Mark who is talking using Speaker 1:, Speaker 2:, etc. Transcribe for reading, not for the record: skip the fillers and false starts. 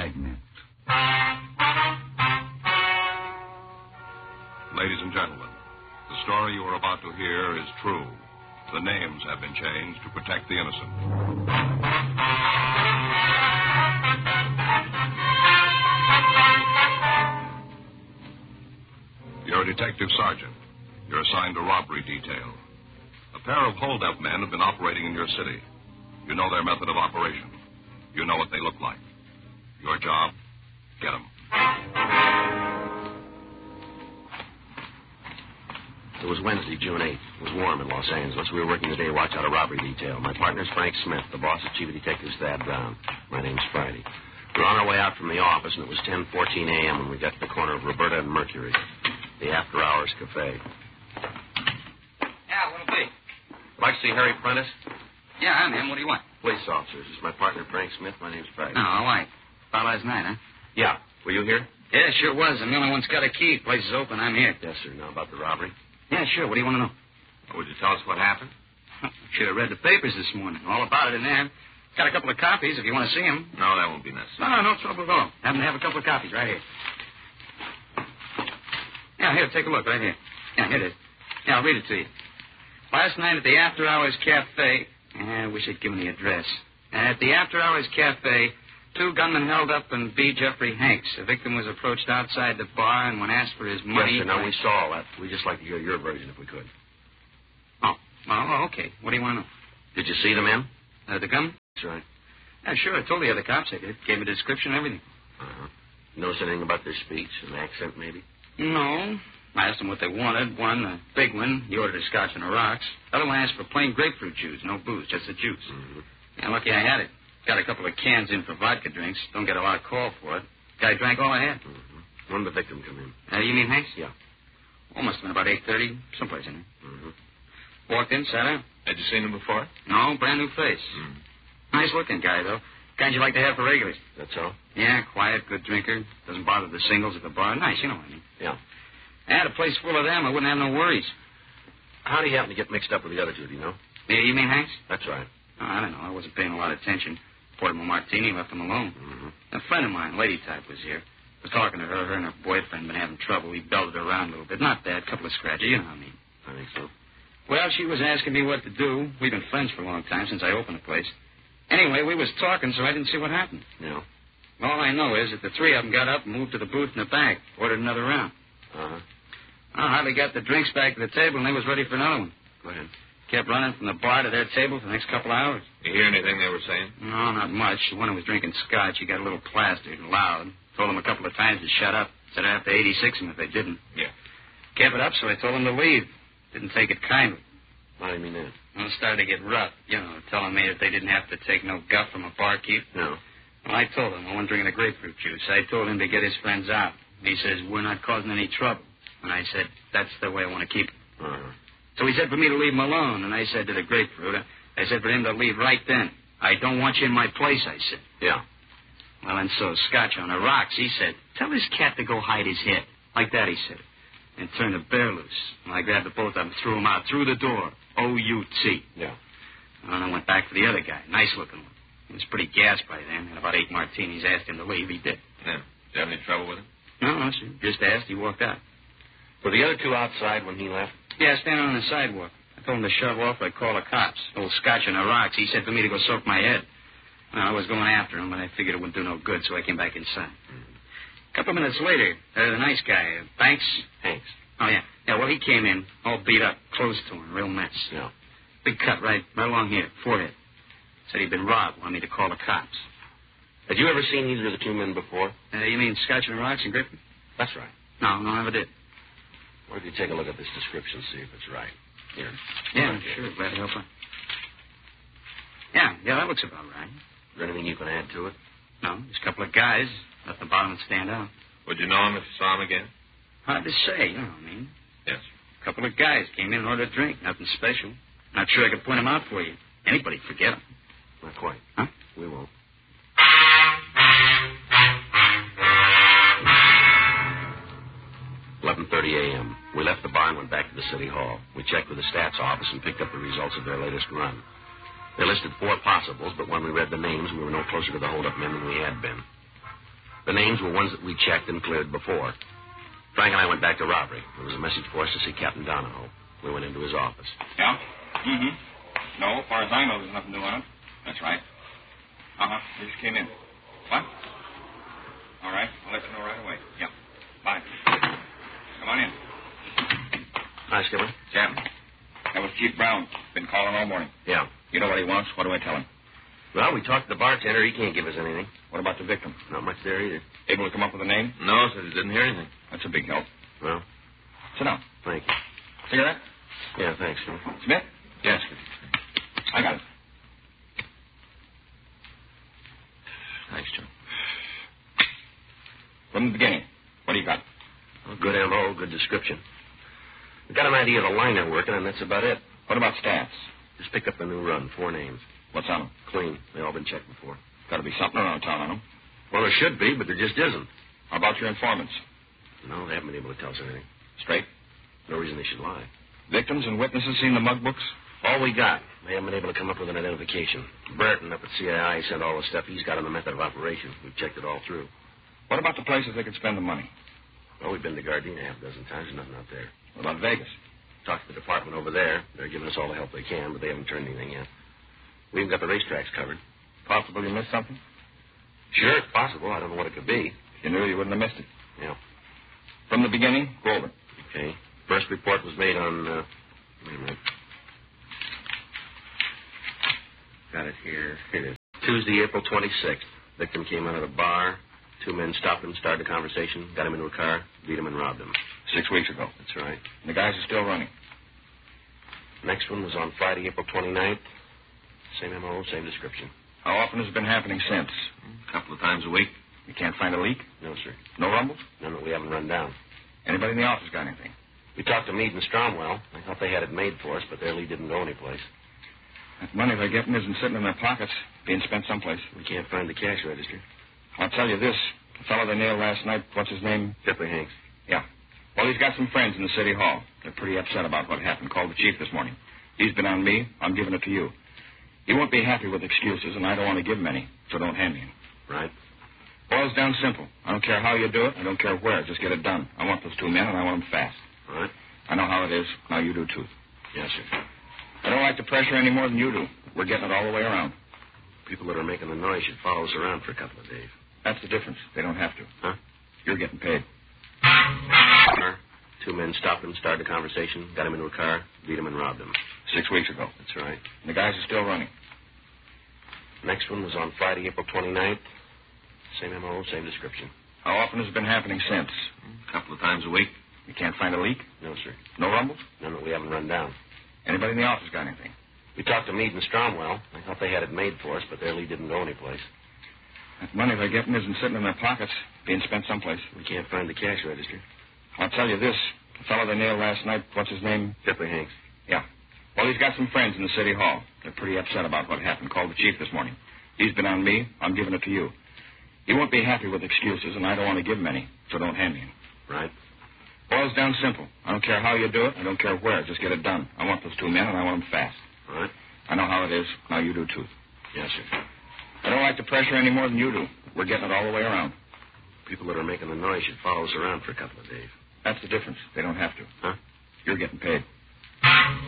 Speaker 1: Dragnet.
Speaker 2: Ladies and gentlemen, the story you are about to hear is true. The names have been changed to protect the innocent. You're a detective sergeant. You're assigned a robbery detail. A pair of hold-up men have been operating in your city. You know their method of operation. You know what they look like. Your job, get them.
Speaker 3: It was Wednesday, June 8th. It was warm in Los Angeles. We were working the day watch out a robbery detail. My partner's Frank Smith. The boss is Chief of Detectives Thad Brown. My name's Friday. We were on our way out from the office, and it was 10:14 a.m. when we got to the corner of Roberta and Mercury, the after-hours cafe.
Speaker 4: Yeah, what'll be?
Speaker 3: Like to see Harry Prentice?
Speaker 4: Yeah, I'm him. What do you want?
Speaker 3: Police officers. This is my partner, Frank Smith. My name's Friday.
Speaker 4: Oh, all right. About last night, huh?
Speaker 3: Yeah. Were you here?
Speaker 4: Yeah, sure was. I'm the only one's got a key. Place is open. I'm here.
Speaker 3: Yes, sir. Now about the robbery?
Speaker 4: Yeah, sure. What do you want to know?
Speaker 3: Would you tell us what happened?
Speaker 4: Should have read the papers this morning. All about it in there. Got a couple of copies if you want to see them.
Speaker 3: No, that won't be necessary.
Speaker 4: No trouble at all. Happen to have a couple of copies right here. Yeah, here, take a look right here. Yeah, here it is. Yeah, I'll read it to you. Last night at the After Hours Cafe, I wish I'd given the address. At the After Hours Cafe, 2 gunmen held up and beat Jeffrey Hanks. The victim was approached outside the bar, and when asked for his money...
Speaker 3: Yes, sir. Now, we saw all that. We'd just like to hear your version if we could.
Speaker 4: Oh, okay. What do you want to know?
Speaker 3: Did you see the men?
Speaker 4: The gunmen?
Speaker 3: That's right.
Speaker 4: Yeah, sure. I told the other cops I did. Gave a description and everything.
Speaker 3: Uh-huh. Notice anything about their speech, an accent maybe?
Speaker 4: No. I asked them what they wanted. One, a big one, he ordered a scotch and the rocks. The other one asked for plain grapefruit juice, no booze, just the juice.
Speaker 3: Mm-hmm.
Speaker 4: Yeah, lucky I had it. Got a couple of cans in for vodka drinks. Don't get a lot of call for it. Guy drank all I had.
Speaker 3: Mm-hmm. When did the victim come in?
Speaker 4: You mean Hanks?
Speaker 3: Yeah.
Speaker 4: Must have been about 8:30, someplace in there.
Speaker 3: Mm-hmm.
Speaker 4: Walked in, sat down.
Speaker 3: Had you seen him before?
Speaker 4: No, brand new face. Nice-looking guy, though. Kind you like to have for regulars.
Speaker 3: That's all?
Speaker 4: Yeah, quiet, good drinker. Doesn't bother the singles at the bar. Nice, you know what I mean.
Speaker 3: Yeah.
Speaker 4: I had a place full of them. I wouldn't have no worries.
Speaker 3: How do you happen to get mixed up with the other two, do you know?
Speaker 4: Yeah, you mean Hanks?
Speaker 3: That's right.
Speaker 4: Oh, I don't know. I wasn't paying a lot of attention. Poured him a martini, left him alone.
Speaker 3: Mm-hmm.
Speaker 4: A friend of mine, lady type, was here. Was talking to her. Her and her boyfriend been having trouble. He belted her around a little bit. Not bad. Couple of scratches. You know what I mean.
Speaker 3: I think so.
Speaker 4: Well, she was asking me what to do. We've been friends for a long time, since I opened the place. Anyway, we was talking, so I didn't see what happened.
Speaker 3: Yeah.
Speaker 4: All I know is that the 3 of them got up and moved to the booth in the back. Ordered another round.
Speaker 3: Uh-huh.
Speaker 4: I hardly got the drinks back to the table, and they was ready for another one.
Speaker 3: Go ahead.
Speaker 4: Kept running from the bar to their table for the next couple of hours.
Speaker 3: You hear anything they were saying?
Speaker 4: No, not much. The one who was drinking scotch, he got a little plastered, loud. Told him a couple of times to shut up. Said I'd have to 86 him if they didn't.
Speaker 3: Yeah.
Speaker 4: Kept it up, so I told him to leave. Didn't take it kindly.
Speaker 3: How do you mean that?
Speaker 4: Well, it started to get rough, telling me that they didn't have to take no guff from a barkeep.
Speaker 3: No.
Speaker 4: Well, I told him I wasn't drinking the grapefruit juice. I told him to get his friends out. He says, we're not causing any trouble. And I said, that's the way I want to keep it.
Speaker 3: Uh-huh.
Speaker 4: So he said for me to leave him alone, and I said to the grapefruit, I said for him to leave right then. I don't want you in my place, I said.
Speaker 3: Yeah.
Speaker 4: Well, and so Scotch on the rocks, he said, tell this cat to go hide his head. Like that, he said. And turned the bear loose. And I grabbed the both of them, threw them out through the door. O-U-T.
Speaker 3: Yeah.
Speaker 4: And I went back for the other guy, nice-looking one. He was pretty gassed by then. Had about 8 martinis. Asked him to leave. He did.
Speaker 3: Yeah. Did you have any trouble with him?
Speaker 4: No, sir. Just asked. He walked out.
Speaker 3: Were the other 2 outside when he left?
Speaker 4: Yeah, standing on the sidewalk. I told him to shove off or I'd call the cops. Old Scotch on the rocks. He said for me to go soak my head. Well, I was going after him, but I figured it wouldn't do no good, so I came back inside. A couple of minutes later, the nice guy, Hanks. Oh, yeah. Yeah, well, he came in, all beat up, clothes torn, real mess.
Speaker 3: Yeah.
Speaker 4: Big cut right along here, forehead. Said he'd been robbed, wanted me to call the cops.
Speaker 3: Had you ever seen either of the 2 men before?
Speaker 4: You mean Scotch and rocks and Griffin?
Speaker 3: That's right.
Speaker 4: No, never did.
Speaker 3: Why don't you take a look at this description, see if it's right. Here.
Speaker 4: Yeah, sure. Glad to help her. Yeah, that looks about right.
Speaker 3: Is there anything you can add to it?
Speaker 4: No, just a couple of guys. Left the bottom and stand out.
Speaker 3: Would you know him if you saw him again?
Speaker 4: Hard to say, you know what I mean.
Speaker 3: Yes.
Speaker 4: A couple of guys came in and ordered a drink. Nothing special. Not sure I could point them out for you. Anybody'd forget them.
Speaker 3: Not quite.
Speaker 4: Huh?
Speaker 3: We won't. A.m. We left the bar and went back to the city hall. We checked with the stats office and picked up the results of their latest run. They listed 4 possibles, but when we read the names, we were no closer to the hold-up men than we had been. The names were ones that we checked and cleared before. Frank and I went back to robbery. There was a message for us to see Captain Donahoe. We went into his office.
Speaker 1: Yeah? Mm-hmm. No, as far as I know, there's nothing new on it. That's right. Uh-huh. They just came in. What? All right. I'll let you know right away. Yeah. Bye. Come on in.
Speaker 3: Hi, Skipper.
Speaker 1: Sam. That was Chief Brown. Been calling all morning.
Speaker 3: Yeah.
Speaker 1: You know what he wants? What do I tell him?
Speaker 3: Well, we talked to the bartender. He can't give us anything.
Speaker 1: What about the victim?
Speaker 3: Not much there either.
Speaker 1: Able to come up with a name?
Speaker 3: No, said he didn't hear anything.
Speaker 1: That's a big help.
Speaker 3: Well,
Speaker 1: Sit down.
Speaker 3: thank you.
Speaker 1: Cigarette?
Speaker 3: Yeah, thanks, Skipper.
Speaker 1: Smith?
Speaker 3: Yes.
Speaker 1: I got it.
Speaker 3: Thanks, John.
Speaker 1: From the beginning. What do you got?
Speaker 3: Well, good M.O., good description. We got an idea of the line they're working, and that's about it.
Speaker 1: What about staffs?
Speaker 3: Just picked up a new run, 4 names.
Speaker 1: What's on them?
Speaker 3: Clean. They all been checked before.
Speaker 1: Got to be something around town on them.
Speaker 3: Well, there should be, but there just isn't.
Speaker 1: How about your informants?
Speaker 3: No, they haven't been able to tell us anything.
Speaker 1: Straight?
Speaker 3: No reason they should lie.
Speaker 1: Victims and witnesses seen the mug books?
Speaker 3: All we got. They haven't been able to come up with an identification. Burton up at CII sent all the stuff he's got on the method of operation. We've checked it all through.
Speaker 1: What about the places they could spend the money?
Speaker 3: Well, we've been to Gardena half a dozen times. There's nothing out there.
Speaker 1: What about Vegas?
Speaker 3: Talked to the department over there. They're giving us all the help they can, but they haven't turned anything yet. We even got the racetracks covered.
Speaker 1: Possible you missed something?
Speaker 3: Sure, it's possible. I don't know what it could be.
Speaker 1: If you knew, you wouldn't have missed it.
Speaker 3: Yeah.
Speaker 1: From the beginning, go over it.
Speaker 3: Okay. First report was made on, wait a minute. Got it here. Here it is. Tuesday, April 26th. Victim came out of the bar. 2 men stopped him, started a conversation, got him into a car, beat him, and robbed him.
Speaker 1: 6 weeks ago.
Speaker 3: That's right.
Speaker 1: And the guys are still running.
Speaker 3: Next one was on Friday, April 29th. Same M.O., same description.
Speaker 1: How often has it been happening since?
Speaker 3: A couple of times a week.
Speaker 1: You can't find a leak?
Speaker 3: No, sir.
Speaker 1: No rumbles?
Speaker 3: None that we haven't run down.
Speaker 1: Anybody in the office got anything?
Speaker 3: We talked to Meade and Stromwell. They thought they had it made for us, but their lead didn't go anyplace.
Speaker 1: That money they're getting isn't sitting in their pockets, being spent someplace.
Speaker 3: We can't find the cash register.
Speaker 1: I'll tell you this. The fellow they nailed last night, what's his name?
Speaker 3: Ripley Hanks.
Speaker 1: Yeah. Well, he's got some friends in the city hall. They're pretty upset about what happened. Called the chief this morning. He's been on me. I'm giving it to you. He won't be happy with excuses, and I don't want to give him any, so don't hand me him.
Speaker 3: Right.
Speaker 1: Boils down simple. I don't care how you do it. I don't care where. Just get it done. I want those 2 men, and I want them fast.
Speaker 3: All right.
Speaker 1: I know how it is. Now you do, too.
Speaker 3: Yes, sir.
Speaker 1: I don't like the pressure any more than you do. We're getting it all the way around.
Speaker 3: People that are making the noise should follow us around for a couple of days.
Speaker 1: That's the difference. They don't have to.
Speaker 3: Huh?
Speaker 1: You're getting paid.
Speaker 3: 2 men stopped him, started a conversation, got him into a car, beat him, and robbed him.
Speaker 1: 6 weeks ago.
Speaker 3: That's right.
Speaker 1: And the guys are still running.
Speaker 3: Next one was on Friday, April 29th. Same M.O., same description.
Speaker 1: How often has it been happening since?
Speaker 3: A couple of times a week.
Speaker 1: You can't find a leak?
Speaker 3: No, sir.
Speaker 1: No rumbles?
Speaker 3: None that we haven't run down.
Speaker 1: Anybody in the office got anything?
Speaker 3: We talked to Meade and Stromwell. They thought they had it made for us, but their lead didn't go anyplace.
Speaker 1: That money they're getting isn't sitting in their pockets, being spent someplace.
Speaker 3: We can't find the cash register.
Speaker 1: I'll tell you this. The fellow they nailed last night, what's his name?
Speaker 3: Ripley Hanks.
Speaker 1: Yeah. Well, he's got some friends in the city hall. They're pretty upset about what happened. Called the chief this morning. He's been on me. I'm giving it to you. He won't be happy with excuses, and I don't want to give him any, so don't hand me him.
Speaker 3: Right.
Speaker 1: Boils down simple. I don't care how you do it. I don't care where. Just get it done. I want those 2 men, and I want them fast.
Speaker 3: All right.
Speaker 1: I know how it is. Now you do, too.
Speaker 3: Yes, sir.
Speaker 1: I don't like the pressure any more than you do. We're getting it all the way around.
Speaker 3: People that are making the noise should follow us around for a couple of days.
Speaker 1: That's the difference. They don't have to.
Speaker 3: Huh?
Speaker 1: You're getting paid.